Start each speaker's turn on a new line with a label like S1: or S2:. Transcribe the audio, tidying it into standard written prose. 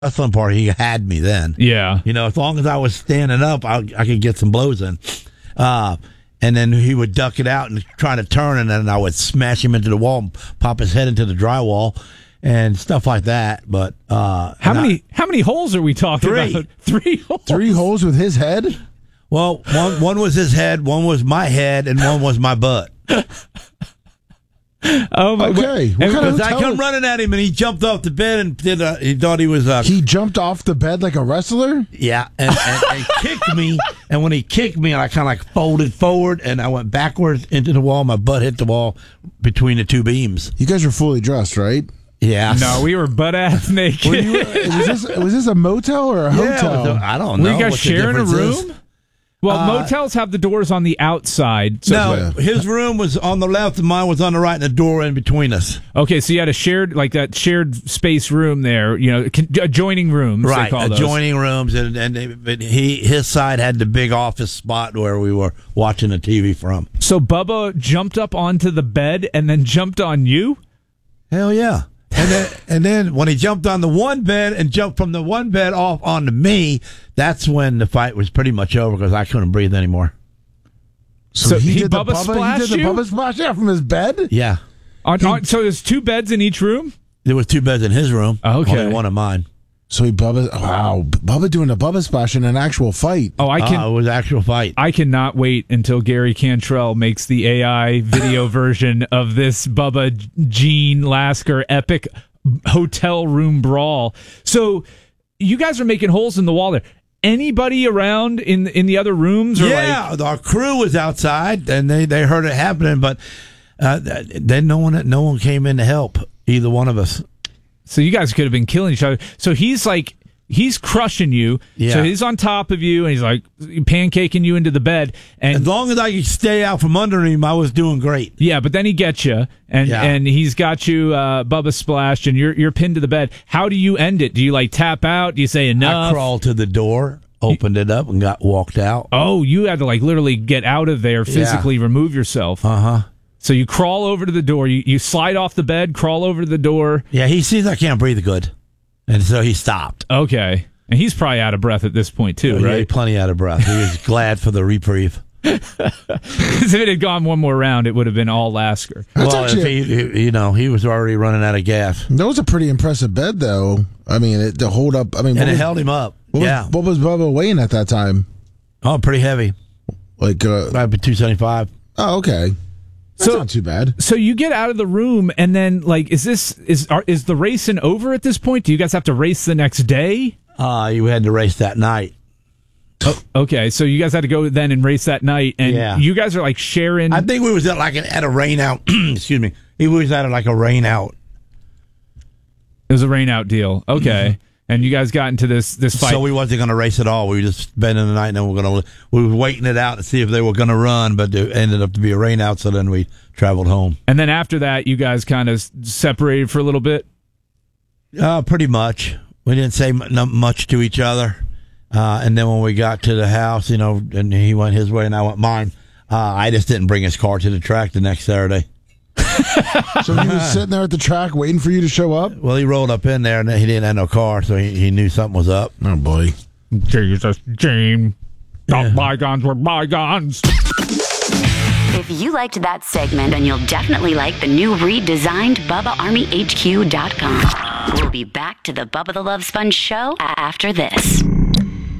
S1: wrestling part, he had me then.
S2: Yeah.
S1: As long as I was standing up, I could get some blows in. And then he would duck it out and try to turn, and then I would smash him into the wall and pop his head into the drywall and stuff like that. But
S2: how many holes are we talking about? 3 holes.
S3: 3 holes with his head?
S1: Well, one was his head, one was my head, and one was my butt.
S2: Oh my!
S3: Okay,
S1: because I come running at him and he jumped off the bed and he thought he was.
S3: He jumped off the bed like a wrestler.
S1: Yeah, and kicked me. And when he kicked me, I kind of like folded forward and I went backwards into the wall. My butt hit the wall between the 2 beams.
S3: You guys were fully dressed, right?
S1: Yeah.
S2: No, we were butt ass naked.
S3: Was this a motel or a hotel?
S1: I don't know.
S2: Were you guys sharing a room? Well, motels have the doors on the outside. So
S1: no, his room was on the left and mine was on the right, and the door in between us.
S2: Okay, so you had a shared space room there, adjoining rooms.
S1: Right,
S2: they call
S1: adjoining rooms, but his side had the big office spot where we were watching the TV from.
S2: So Bubba jumped up onto the bed and then jumped on you?
S1: Hell yeah. And then when he jumped on the one bed and jumped from the one bed off onto me, that's when the fight was pretty much over because I couldn't breathe anymore.
S3: So he did
S2: Bubba splashed
S3: the Bubba splash from his bed?
S1: Yeah.
S2: So there's 2 beds in each room?
S1: There was 2 beds in his room.
S2: Okay.
S1: Only one of mine.
S3: So Bubba doing a Bubba splash in an actual fight.
S2: Oh,
S1: it was an actual fight.
S2: I cannot wait until Gary Cantrell makes the AI video version of this Bubba Gene Lasker epic hotel room brawl. So you guys are making holes in the wall there. Anybody around in the other rooms?
S1: Our crew was outside and they heard it happening, but then no one came in to help either one of us.
S2: So you guys could have been killing each other. So he's crushing you.
S1: Yeah.
S2: So he's on top of you, and he's like pancaking you into the bed. And
S1: as long as I could stay out from under him, I was doing great.
S2: Yeah, but then he gets you, and he's got you Bubba splashed, and you're pinned to the bed. How do you end it? Do you tap out? Do you say enough?
S1: I crawled to the door, opened it up, and walked out.
S2: Oh, you had to literally get out of there, physically remove yourself.
S1: Uh-huh.
S2: So you crawl over to the door. You slide off the bed, crawl over to the door.
S1: Yeah, he sees I can't breathe good. And so he stopped.
S2: Okay. And he's probably out of breath at this point, too, right?
S1: Yeah, plenty out of breath. He was glad for the reprieve.
S2: Because if it had gone one more round, it would have been all Lasker.
S1: Well, he was already running out of gas.
S3: That was a pretty impressive bed, though. I mean, to hold up. I mean,
S1: and it held him up.
S3: What was Bubba weighing at that time?
S1: Oh, pretty heavy.
S3: Probably
S1: 275.
S3: Oh, okay. That's not too bad.
S2: So you get out of the room, and then is the racing over at this point? Do you guys have to race the next day?
S1: You had to race that night.
S2: Oh, okay, so you guys had to go then and race that night, and you guys are sharing.
S1: I think we was at a rain out. Excuse me. He was at a rain out.
S2: It was a rain out deal. Okay. Mm-hmm. And you guys got into this fight.
S1: So we wasn't going to race at all. We were just spending the night, and then we were waiting it out to see if they were going to run, but it ended up to be a rain out. So then we traveled home.
S2: And then after that, you guys kind of separated for a little bit.
S1: Pretty much. We didn't say much to each other. And then when we got to the house, and he went his way and I went mine. I just didn't bring his car to the track the next Saturday.
S3: So he was sitting there at the track waiting for you to show up?
S1: Well, he rolled up in there and he didn't have no car, so he knew something was up.
S3: Oh, boy.
S2: Jesus, Gene. Thought bygones were bygones.
S4: If you liked that segment, then you'll definitely like the new redesigned BubbaArmyHQ.com. We'll be back to the Bubba the Love Sponge show after this.